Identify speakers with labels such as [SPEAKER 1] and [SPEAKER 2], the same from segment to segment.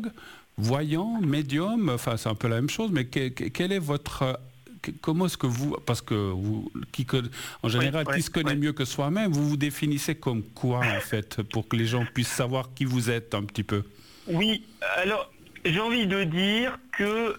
[SPEAKER 1] tarologue, voyant, médium, enfin c'est un peu la même chose, mais quel est votre... Comment est-ce que vous, parce que vous, en général, qui se connaît mieux que soi-même, vous vous définissez comme quoi en fait, pour que les gens puissent savoir qui vous êtes un petit peu?
[SPEAKER 2] Oui, alors j'ai envie de dire que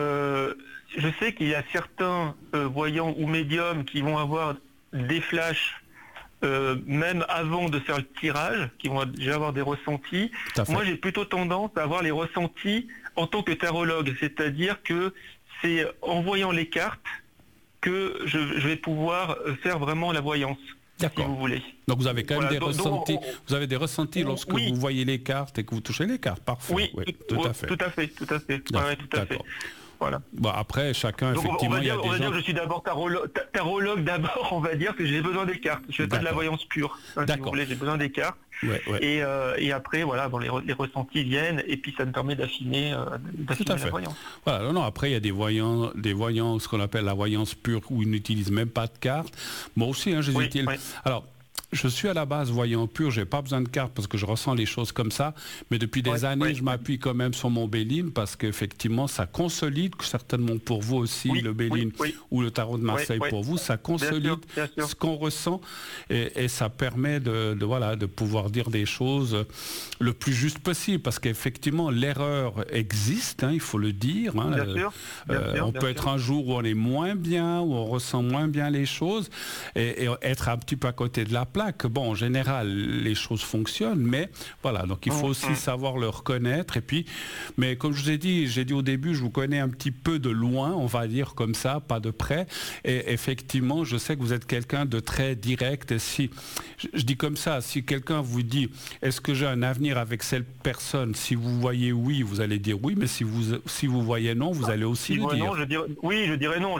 [SPEAKER 2] je sais qu'il y a certains voyants ou médiums qui vont avoir des flashs même avant de faire le tirage, qui vont déjà avoir des ressentis. Moi, j'ai plutôt tendance à avoir les ressentis en tant que tarologue, c'est-à-dire que c'est en voyant les cartes que je vais pouvoir faire vraiment la voyance.
[SPEAKER 1] D'accord.
[SPEAKER 2] Si vous voulez.
[SPEAKER 1] Donc vous avez quand même des ressentis. Vous avez des ressentis lorsque vous voyez les cartes et que vous touchez les cartes, parfois.
[SPEAKER 2] Oui, tout à fait. Tout à fait. Ouais, tout à fait. Voilà.
[SPEAKER 1] Bon, après, chacun,
[SPEAKER 2] donc,
[SPEAKER 1] effectivement,
[SPEAKER 2] on va dire que je suis d'abord tarologue d'abord, on va dire que j'ai besoin des cartes. Je ne fais pas de la voyance pure. Si vous voulez, j'ai besoin des cartes. Et après, voilà, bon, les ressentis viennent et puis ça me permet d'affiner la voyance.
[SPEAKER 1] Voilà, non, après, il y a des voyants, ce qu'on appelle la voyance pure, où ils n'utilisent même pas de cartes. Moi aussi, je les utilise. Alors, je suis à la base voyant pur, j'ai pas besoin de cartes parce que je ressens les choses comme ça, mais depuis des années, je m'appuie quand même sur mon Béline parce qu'effectivement, ça consolide, certainement pour vous aussi, le Béline ou le tarot de Marseille pour vous, ça consolide ce qu'on ressent et ça permet de pouvoir dire des choses le plus juste possible parce qu'effectivement, l'erreur existe, il faut le dire. On peut être un jour où on est moins bien, où on ressent moins bien les choses et être un petit peu à côté de la plaque. Bon, en général, les choses fonctionnent, mais voilà, donc il faut aussi savoir le reconnaître. Et puis, mais comme je vous ai dit, au début, je vous connais un petit peu de loin, on va dire comme ça, pas de près. Et effectivement, je sais que vous êtes quelqu'un de très direct. Et si, je dis comme ça, si quelqu'un vous dit, est-ce que j'ai un avenir avec cette personne? Si vous voyez oui, vous allez dire oui, mais si vous voyez non, vous allez aussi le dire.
[SPEAKER 2] Non, je dirais non.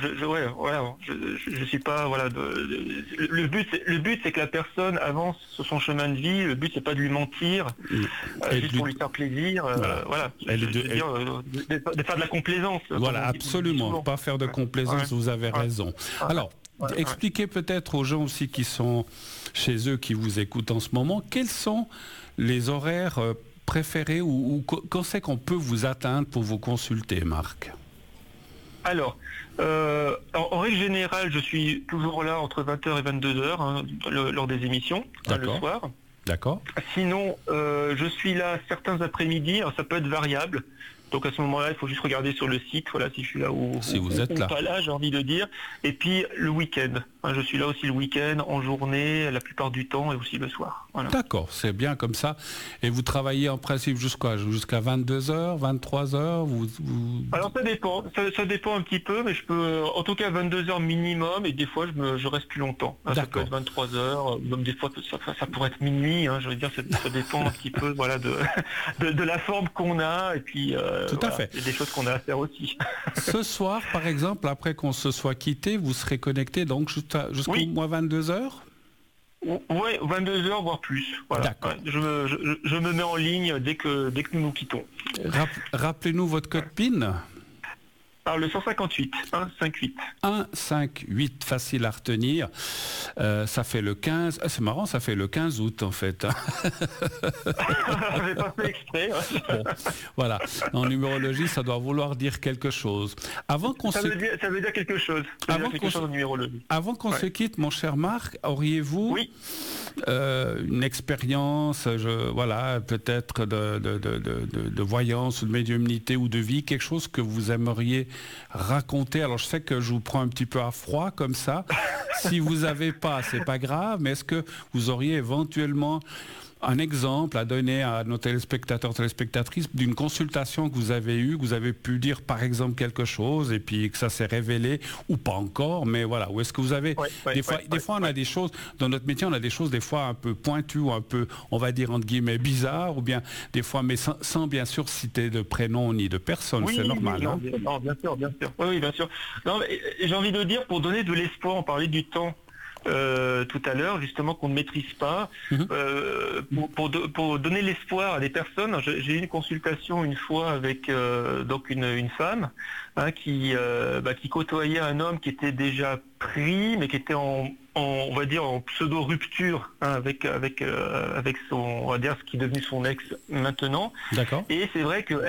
[SPEAKER 2] Je suis pas, voilà. Le but, c'est que la personne avance sur son chemin de vie. Le but, c'est pas de lui mentir, juste pour lui faire plaisir. De faire de la complaisance.
[SPEAKER 1] Voilà, absolument. Pas faire de complaisance, vous avez raison. Alors, expliquez peut-être aux gens aussi qui sont chez eux, qui vous écoutent en ce moment, quels sont les horaires préférés ou quand c'est qu'on peut vous atteindre pour vous consulter, Marc?
[SPEAKER 2] Alors, en règle générale, je suis toujours là entre 20h et 22h lors des émissions, le soir.
[SPEAKER 1] D'accord.
[SPEAKER 2] Sinon, je suis là certains après-midi, ça peut être variable. Donc à ce moment-là, il faut juste regarder sur le site, voilà, si je suis là ou pas là, j'ai envie de dire. Et puis le week-end, je suis là aussi le week-end, en journée, la plupart du temps, et aussi le soir. Voilà.
[SPEAKER 1] D'accord, c'est bien comme ça. Et vous travaillez en principe jusqu'à 22h, 23h
[SPEAKER 2] Alors ça dépend, ça dépend un petit peu, mais je peux, en tout cas 22h minimum, et des fois je reste plus longtemps. Ça peut être 23h, même des fois ça pourrait être minuit, je veux dire, ça dépend un petit peu, voilà, de la forme qu'on a, et puis
[SPEAKER 1] tout à fait.
[SPEAKER 2] Il y a des choses qu'on a à faire aussi.
[SPEAKER 1] Ce soir, par exemple, après qu'on se soit quitté, vous serez connecté donc jusqu'au moins 22h?
[SPEAKER 2] Oui, 22h, voire plus. Voilà.
[SPEAKER 1] D'accord.
[SPEAKER 2] Je me mets en ligne dès que nous quittons.
[SPEAKER 1] Rappelez-nous votre code PIN.
[SPEAKER 2] Alors le 158, 158.
[SPEAKER 1] 158, facile à retenir. Ça fait le 15. C'est marrant, ça fait le 15 août en fait.
[SPEAKER 2] J'ai pas fait exprès.
[SPEAKER 1] Bon, voilà. En numérologie, ça doit vouloir dire quelque chose. Avant qu'on
[SPEAKER 2] ça veut dire quelque chose. En numérologie.
[SPEAKER 1] Avant qu'on se quitte, mon cher Marc, auriez-vous une expérience, peut-être de voyance ou de médiumnité ou de vie, quelque chose que vous aimeriez raconter? Alors je sais que je vous prends un petit peu à froid comme ça. Si vous n'avez pas, c'est pas grave, mais est-ce que vous auriez éventuellement un exemple à donner à nos téléspectateurs, téléspectatrices d'une consultation que vous avez eue, que vous avez pu dire par exemple quelque chose et puis que ça s'est révélé ou pas encore, mais voilà, où est-ce que vous avez des fois on a des choses dans notre métier, on a des choses des fois un peu pointues ou un peu, on va dire entre guillemets bizarres, ou bien des fois, mais sans bien sûr citer de prénom ni de personne, c'est normal.
[SPEAKER 2] Non, bien sûr. Oui, bien sûr. Non, j'ai envie de dire, pour donner de l'espoir, on parlait du temps tout à l'heure, justement, qu'on ne maîtrise pas. Pour donner l'espoir à des personnes, j'ai eu une consultation une fois avec donc une femme qui côtoyait un homme qui était déjà pris, mais qui était on va dire en pseudo rupture avec son, on va dire, ce qui est devenu son ex maintenant.
[SPEAKER 1] D'accord.
[SPEAKER 2] Et c'est vrai que